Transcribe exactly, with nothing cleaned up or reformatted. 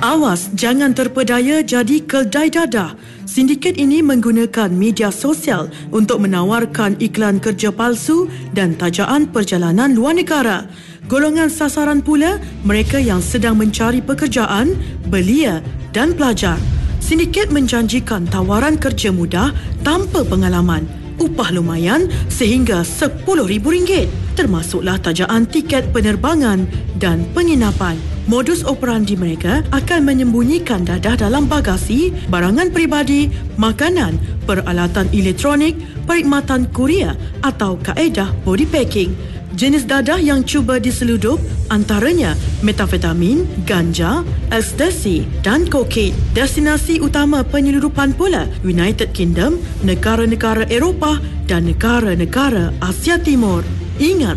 Awas, jangan terpedaya jadi keldai dadah. Sindiket ini menggunakan media sosial untuk menawarkan iklan kerja palsu dan tajaan perjalanan luar negara. Golongan sasaran pula mereka yang sedang mencari pekerjaan, belia dan pelajar. Sindiket menjanjikan tawaran kerja mudah tanpa pengalaman, upah lumayan sehingga sepuluh ribu ringgit, termasuklah tajaan tiket penerbangan dan penginapan. Modus operandi mereka akan menyembunyikan dadah dalam bagasi, barangan peribadi, makanan, peralatan elektronik, perkhidmatan kurier atau kaedah body packing. Jenis dadah yang cuba diseludup antaranya metafetamin, ganja, ekstasi dan kokain. Destinasi utama penyeludupan pula United Kingdom, negara-negara Eropah dan negara-negara Asia Timur. Ingat,